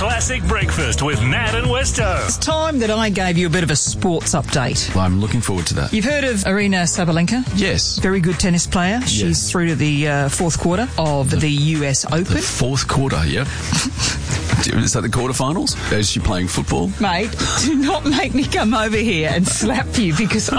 Classic Breakfast with Nat and Westo. It's time that I gave you a bit of a sports update. I'm looking forward to that. You've heard of Aryna Sabalenka? Yes. Very good tennis player. Yes. She's through to the fourth quarter of the US Open. The fourth quarter, yep. Is that the quarterfinals? Is she playing football? Mate, do not make me come over here and slap you because